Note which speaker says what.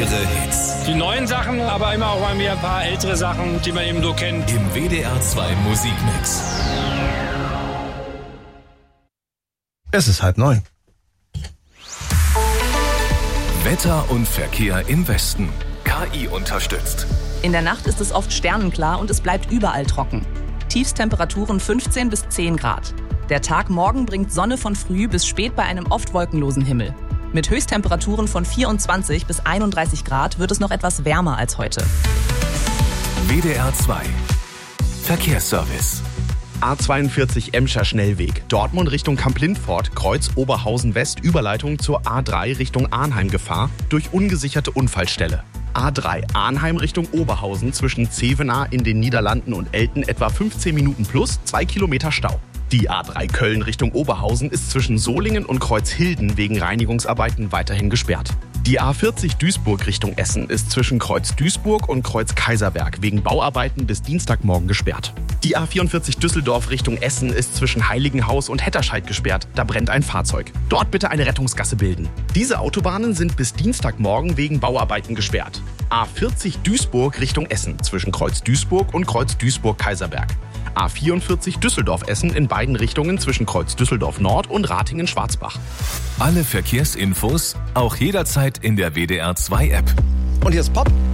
Speaker 1: Ihre Hits.
Speaker 2: Die neuen Sachen, aber immer auch mal wieder ein paar ältere Sachen, die man eben so kennt.
Speaker 1: Im WDR 2 Musikmix.
Speaker 3: Es ist 8:30.
Speaker 1: Wetter und Verkehr im Westen. KI unterstützt.
Speaker 4: In der Nacht ist es oft sternenklar und es bleibt überall trocken. Tiefstemperaturen 15 bis 10 Grad. Der Tag morgen bringt Sonne von früh bis spät bei einem oft wolkenlosen Himmel. Mit Höchsttemperaturen von 24 bis 31 Grad wird es noch etwas wärmer als heute.
Speaker 1: WDR 2 Verkehrsservice.
Speaker 5: A42 Emscher Schnellweg. Dortmund Richtung Kamp-Lindfort, Kreuz Oberhausen West, Überleitung zur A3 Richtung Arnheim Gefahr durch ungesicherte Unfallstelle. A3 Arnheim Richtung Oberhausen zwischen Zevenaar in den Niederlanden und Elten etwa 15 Minuten plus 2 Kilometer Stau. Die A3 Köln Richtung Oberhausen ist zwischen Solingen und Kreuzhilden wegen Reinigungsarbeiten weiterhin gesperrt. Die A40 Duisburg Richtung Essen ist zwischen Kreuz Duisburg und Kreuz Kaiserberg wegen Bauarbeiten bis Dienstagmorgen gesperrt. Die A44 Düsseldorf Richtung Essen ist zwischen Heiligenhaus und Hetterscheid gesperrt. Da brennt ein Fahrzeug. Dort bitte eine Rettungsgasse bilden. Diese Autobahnen sind bis Dienstagmorgen wegen Bauarbeiten gesperrt. A40 Duisburg Richtung Essen zwischen Kreuz Duisburg und Kreuz Duisburg-Kaiserberg. A44 Düsseldorf-Essen in beiden Richtungen zwischen Kreuz Düsseldorf Nord und Ratingen-Schwarzbach.
Speaker 1: Alle Verkehrsinfos auch jederzeit in der WDR 2 App.
Speaker 3: Und hier ist Pop.